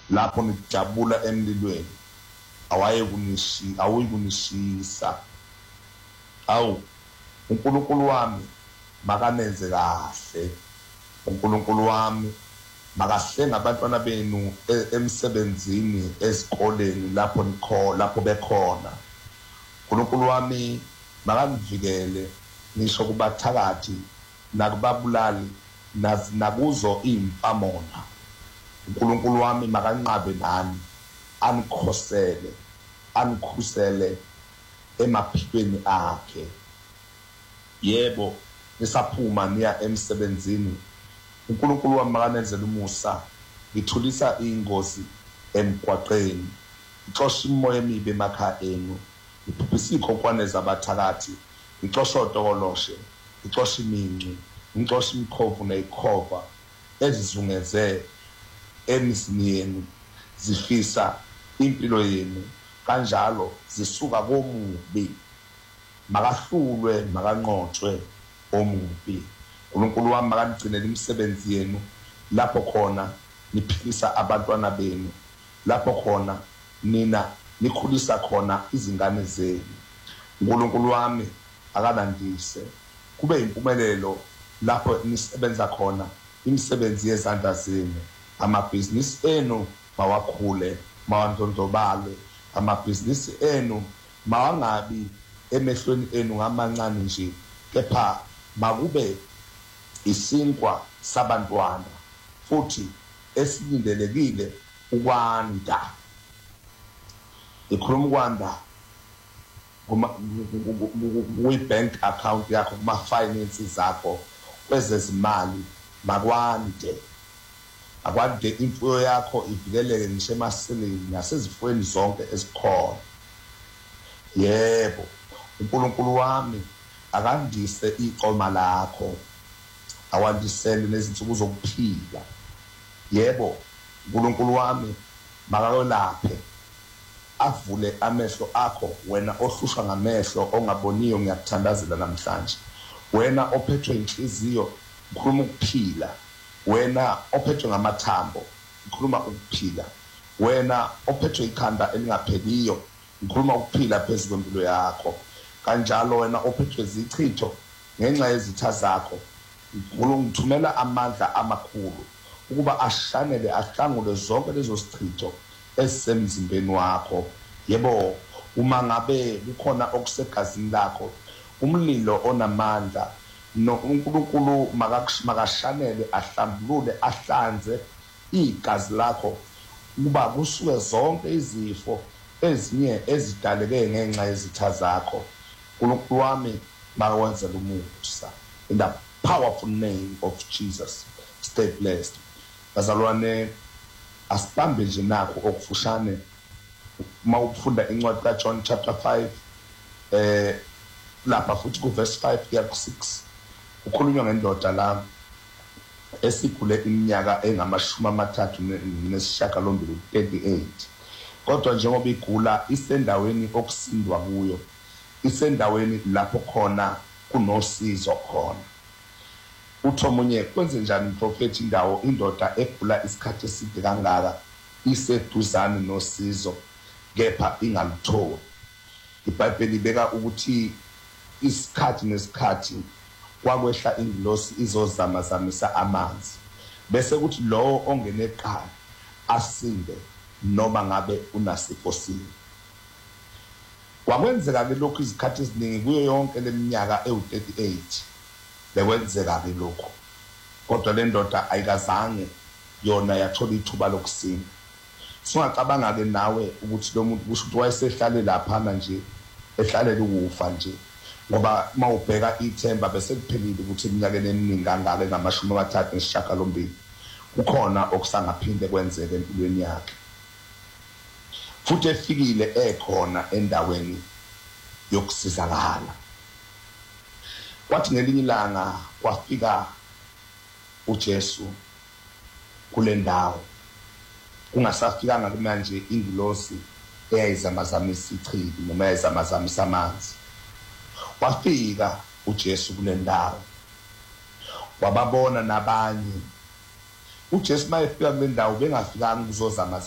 lapho nijabula emlilweni awuyikunishisa. Awu uNkulunkulu wami makanenze kahle. uNkulunkulu wami makahlenga abantwana benu emsebenzini, ezikoleni lapho bekhona. uNkulunkulu wami makanivikele ngisho kubathakathi nakubabulali nakuzo impamona. uNkulunkulu wami makanqabe nani, anikhusele emaphilweni akhe. Yebo nisaphuma niya emsebenzini, uNkulunkulu wami makanenzele umusa, ngithulisa ingozi emgwaqeni, ngixosha imimoya emibi emakhaya enu, ngiphuphisa ikhonkwane zabathakathi, ngixosha odoloshe, ngixosha iminci, ngixosha imikhovu neyikhova ezizungeze emizini yenu, zifisa impilo yenu, kanjalo zisuka komubi. Makahlulwe, makanqotshwe omubi. uNkulunkulu wami makanigcinele imisebenzi yenu, lapho khona niphilisa abantwana benu, lapho khona nina nikhulisa khona izingane zenu. uNkulunkulu wami akanandise, kube impumelelo lapho nisebenza khona imisebenzi yezandla zenu. Amabhizinisi enu mawakhule, mawandlondlobale. Amabhizinisi enu mawangabi emehlweni enu ngamancane nje, kepha makube isinkwa sabantwana futhi esilindelekile ukwanda. Ikhuluma ukwanda kwi-bank account yakho, kuma-finances zakho, kwezezimali makwande. Akwande imfuyo yakho ivikeleke ngisho emasileni nasezifweni zonke ezikhona. Yebo uNkulunkulu wami akandise iqoma lakho, awandisele nezinsuku zokuphila. Yebo uNkulunkulu wami makayolaphe, avule amehlo akho, wena ohlushwa ngamehlo ongaboniyo. Ngiyakuthandazela namhlanje, wena ophethwe inhliziyo, ngikhuluma ukuphila. Wena ophethwe ngamathambo, ngikhuluma ukuphila. Wena ophethwe ikhanda elingapheliyo, ngikhuluma ukuphila phezu kwempilo yakho. Kanjalo wena ophethwe izichitho ngenxa yezitha zakho, ngithumela amandla amakhulu ukuba ashanele, ahlangule zonke lezo zichitho ezisemzimbeni wakho. Yebo uma ngabe kukhona okusegazini lakho, umlilo onamandla uNkulunkulu makashanele, ahlambulule, ahlanze igazi lakho ukuba kusuke zonke izifo ezinye ezidaleke ngenxa yezitha zakho. uNkulunkulu wami makawenzele umusa, in the powerful name of Jesus. Stay blessed. Bazalwane, asibambe nje nakho okufushane mawufunda incwadi kaJohn chapter 5 lapha futhi ku verse 5 kuya ku 6 ukhulunywa ngendoda la esikhule iminyaka engama-38, 38. Kodwa njengoba igula isendaweni okusindwa kuyo, isendaweni lapho khona kunosizo khona. Uthi omunye, kwenze njani mprofethi indoda egula isikhathi eside kangaka iseduzane nosizo kepha ingalutholi? iBhayibheli ibeka ukuthi isikhathi nesikhathi kwakwehla ingilosi izozamazamisa amanzi, bese kuthi lowo ongene eqala asinde noma ngabe unasifo sini. Kwakwenzeka-ke lokhu izikhathi eziningi kuyo yonke leminyaka ewu-38 bekwenzeka-ke lokhu, kodwa le ndoda ayikazange yona yathola ithuba lokusinda. Singacabanga-ke nawe ukuthi lo muntu kusho ukuthi wayesehlale laphana nje, ehlalele ukufa nje, ngoba mawubheka ithemba bese kuphelile ukuthi eminyakeni eminingi kangaka engama-39 kukhona okusangaphinde kwenzeke empilweni yakhe, futhi efikile ekhona endaweni yokusizakala. Kwathi ngelinye ilanga kwafika uJesu kule ndawo, kungasafikanga manje ingilosi eyayizamazamisa ichibi noma eyayizamazamisa amanzi. Wafika uJesu kule ndawo, wababona nabanye. uJesu mayefika kule ndawo bengafikanga ukuzozama